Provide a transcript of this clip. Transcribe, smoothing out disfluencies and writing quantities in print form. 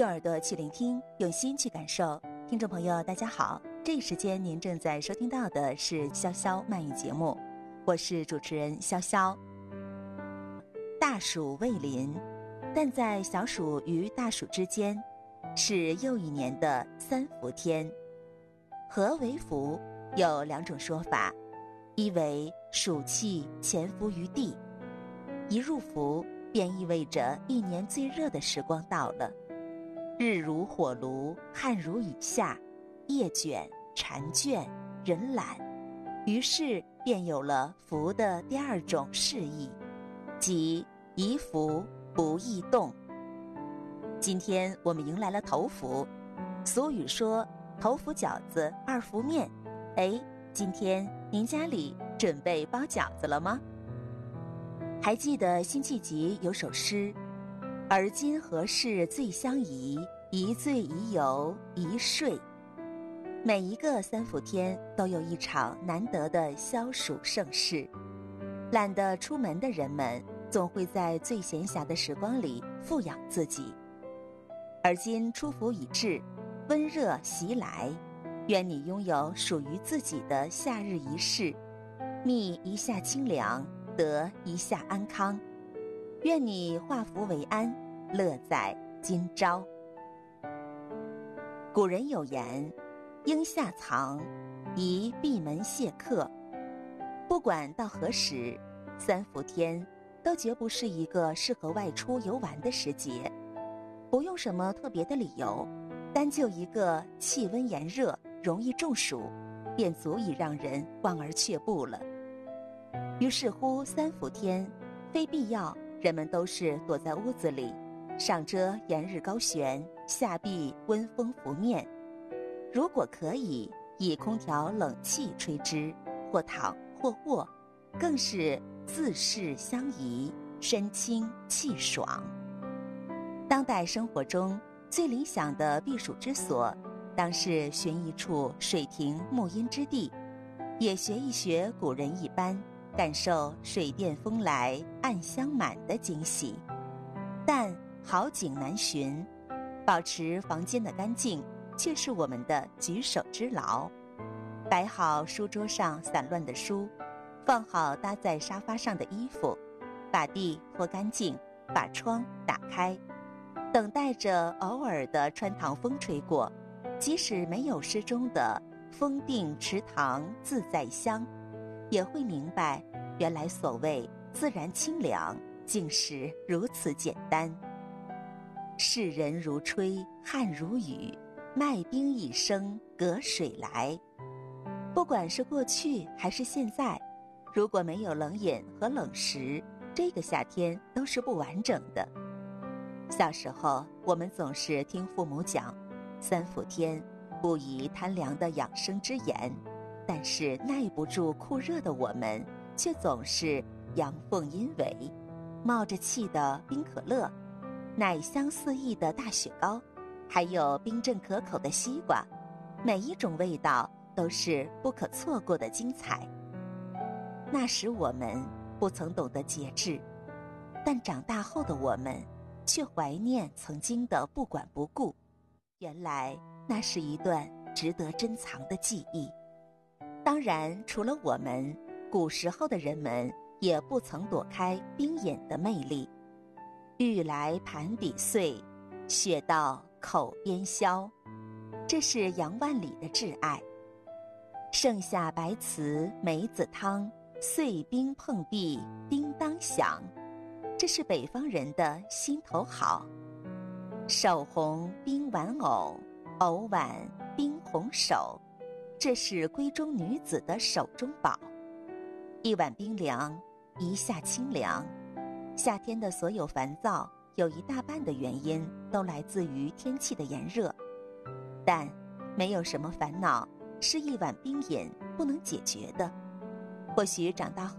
用耳朵去聆听，用心去感受。听众朋友大家好，这一时间您正在收听到的是潇潇慢语节目，我是主持人潇潇。大暑未临，但在小暑与大暑之间，是又一年的三伏天。何为伏？有两种说法，一为暑气潜伏于地，一入伏便意味着一年最热的时光到了，日如火炉，汗如雨下，夜卷、蝉倦、人懒，于是便有了伏的第二种释义，即宜伏不宜动。今天我们迎来了头伏，俗语说头伏饺子二伏面。今天您家里准备包饺子了吗？还记得辛弃疾有首诗，而今何事最相宜，一醉一游一睡。每一个三伏天都有一场难得的消暑盛事，懒得出门的人们总会在最闲暇的时光里富养自己。而今初伏已至，温热袭来，愿你拥有属于自己的夏日仪式，觅一夏清凉，得一夏安康。愿你化伏为安，乐在今朝。古人有言，应夏藏，宜闭门谢客。不管到何时，三伏天都绝不是一个适合外出游玩的时节。不用什么特别的理由，单就一个气温炎热，容易中暑，便足以让人望而却步了。于是乎，三伏天非必要，人们都是躲在屋子里，上遮炎日高悬，下避温风拂面。如果可以，以空调冷气吹之，或躺或卧，更是自适相宜，身轻气爽。当代生活中最理想的避暑之所，当是寻一处水亭沐阴之地，也学一学古人一般，感受水殿风来暗香满的惊喜。但好景难寻，保持房间的干净却是我们的举手之劳。摆好书桌上散乱的书，放好搭在沙发上的衣服，把地拖干净，把窗打开，等待着偶尔的穿堂风吹过，即使没有诗中的风定池塘自在香，也会明白原来所谓自然清凉竟是如此简单。世人如吹，汗如雨，卖冰一声隔水来。不管是过去还是现在，如果没有冷饮和冷食，这个夏天都是不完整的。小时候我们总是听父母讲，三伏天不宜贪凉的养生之言，但是耐不住酷热的我们，却总是阳奉阴违，冒着气的冰可乐，奶香四溢的大雪糕，还有冰镇可口的西瓜，每一种味道都是不可错过的精彩。那时我们不曾懂得节制，但长大后的我们却怀念曾经的不管不顾，原来那是一段值得珍藏的记忆。当然，除了我们，古时候的人们也不曾躲开冰饮的魅力。玉来盘底碎，雪到口边消，这是杨万里的挚爱。盛夏白瓷梅子汤，碎冰碰壁叮当响，这是北方人的心头好。手红冰玩偶，偶挽冰红手，这是闺中女子的手中宝。一碗冰凉，一夏清凉。夏天的所有烦躁，有一大半的原因都来自于天气的炎热，但没有什么烦恼是一碗冰饮不能解决的。或许长大后